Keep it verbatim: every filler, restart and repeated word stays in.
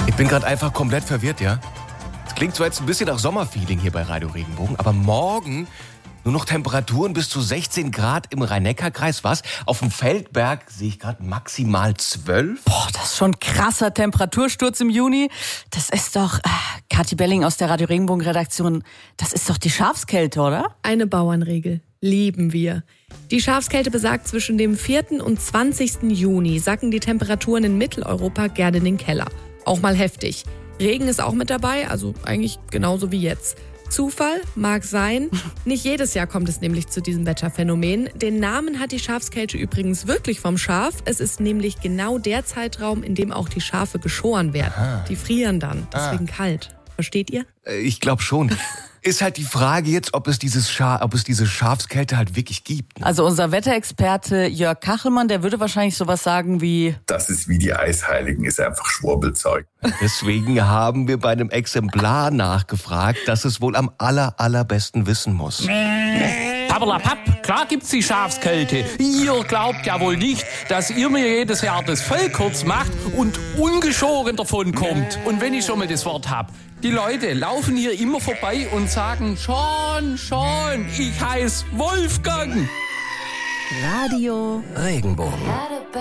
Ich bin gerade einfach komplett verwirrt, ja? Es klingt zwar jetzt ein bisschen nach Sommerfeeling hier bei Radio Regenbogen, aber morgen nur noch Temperaturen bis zu sechzehn Grad im Rhein-Neckar-Kreis. Was? Auf dem Feldberg sehe ich gerade maximal zwölf. Boah, das ist schon ein krasser Temperatursturz im Juni. Das ist doch, äh, Kathi Belling aus der Radio Regenbogen-Redaktion, das ist doch die Schafskälte, oder? Eine Bauernregel. Lieben wir. Die Schafskälte besagt, zwischen dem vierten und zwanzigsten Juni sacken die Temperaturen in Mitteleuropa gerne in den Keller. Auch mal heftig. Regen ist auch mit dabei, also eigentlich genauso wie jetzt. Zufall? Mag sein. Nicht jedes Jahr kommt es nämlich zu diesem Wetterphänomen. Den Namen hat die Schafskälte übrigens wirklich vom Schaf. Es ist nämlich genau der Zeitraum, in dem auch die Schafe geschoren werden. Aha. Die frieren dann, deswegen ah. kalt. Versteht ihr? Ich glaube schon. Ist halt die Frage jetzt, ob es dieses Scha- ob es diese Schafskälte halt wirklich gibt. Ne? Also unser Wetterexperte Jörg Kachelmann, der würde wahrscheinlich sowas sagen wie: Das ist wie die Eisheiligen, ist einfach Schwurbelzeug. Deswegen haben wir bei einem Exemplar nachgefragt, das es wohl am aller, allerbesten wissen muss. Pappelapapp, klar gibt's die Schafskälte. Ihr glaubt ja wohl nicht, dass ihr mir jedes Jahr das Fell kurz macht und ungeschoren davon kommt. Und wenn ich schon mal das Wort hab, die Leute laufen hier immer vorbei und sagen: Schon, schon, ich heiß Wolfgang. Radio Regenbogen.